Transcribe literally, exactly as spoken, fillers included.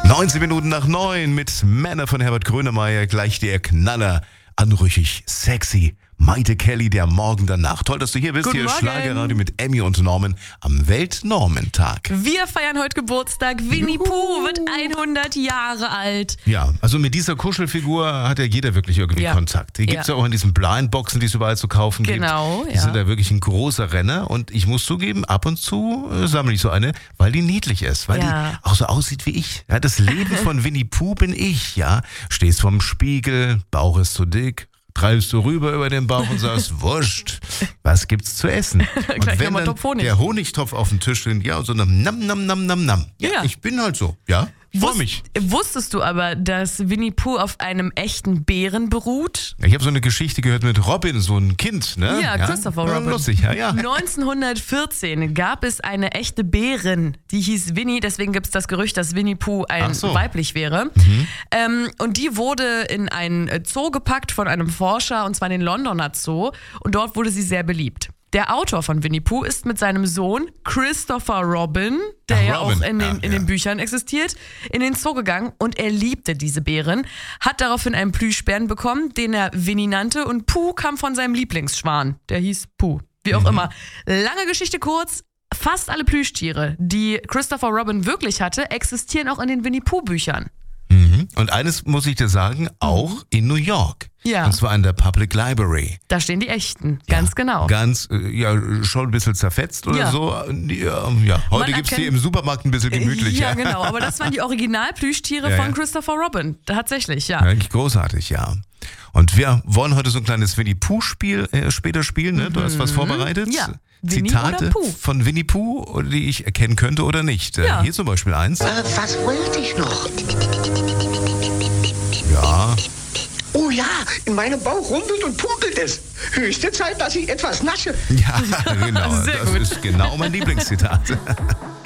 neunzehn Minuten nach neun mit Männer von Herbert Grönemeyer. Gleich der Knaller. Anrüchig, sexy. Maite Kelly, der Morgen danach. Toll, dass du hier bist. Guten Hier Morgen. Schlagerradio mit Emmy und Norman am Weltnormentag. Wir feiern heute Geburtstag. Winnie Pooh wird hundert Jahre alt. Ja, also mit dieser Kuschelfigur hat ja jeder wirklich irgendwie Ja. Kontakt. Die gibt es ja. Ja. auch in diesen Blindboxen, die es überall zu kaufen Genau, gibt. Die ja. sind da wirklich ein großer Renner. Und ich muss zugeben, ab und zu äh, sammle ich so eine, weil die niedlich ist. Weil Ja. die auch so aussieht wie ich. Ja, das Leben von Winnie Pooh bin ich. Ja, stehst vorm Spiegel, Bauch ist zu dick. Treibst du rüber über den Bauch und sagst, wurscht, was gibt's zu essen? Und Gleich wenn nochmal dann Topf Honig. der Honigtopf auf dem Tisch steht, ja, und so nam, nam, nam, nam, nam, nam. Ja, Ja. ich bin halt so, ja, ich freu Wus- mich. Wusstest du aber, dass Winnie Pooh auf einem echten Bären beruht? Ich habe so eine Geschichte gehört mit Robin, so ein Kind, ne? Ja, Christopher ja, Robin. Lustig, ja, ja. neunzehnhundertvierzehn gab es eine echte Bärin, die hieß Winnie, deswegen gibt es das Gerücht, dass Winnie Pooh ein Ach so. weiblich wäre. Mhm. Ähm, und die wurde in ein Zoo gepackt von einem Forscher, und zwar in den Londoner Zoo, und dort wurde sie sehr beliebt. Der Autor von Winnie Pooh ist mit seinem Sohn Christopher Robin, der Ach, ja Robin. auch in den, Ja, in den ja. Büchern existiert, in den Zoo gegangen, und er liebte diese Bären, hat daraufhin einen Plüschbären bekommen, den er Winnie nannte, und Pooh kam von seinem Lieblingsschwan, der hieß Pooh. Wie auch Mhm. immer. Lange Geschichte kurz, fast alle Plüschtiere, die Christopher Robin wirklich hatte, existieren auch in den Winnie Pooh Büchern. Mhm. Und eines muss ich dir sagen, auch in New York. Ja. Und zwar in der Public Library. Da stehen die echten, ganz ja, genau. Ganz, äh, ja, schon ein bisschen zerfetzt oder Ja. so. Ja, ja. Heute Man gibt es die erkennt- im Supermarkt ein bisschen gemütlich. Ja, genau. Aber das waren die Originalplüschtiere Ja, von ja. Christopher Robin. Tatsächlich, ja. Ja, eigentlich großartig, ja. Und wir wollen heute so ein kleines Winnie-Pooh-Spiel äh, später spielen. Ne? Du hast was vorbereitet? Mhm. Ja. Winnie Zitate oder Pooh? von Winnie Pooh, die ich erkennen könnte oder nicht. Äh, Ja. Hier zum Beispiel eins. Äh, was wollte ich noch? Ja, Oh ja, in meinem Bauch rumpelt und punkelt es. Höchste Zeit, dass ich etwas nasche. ja, genau. Sehr das gut. ist genau mein Lieblingszitat.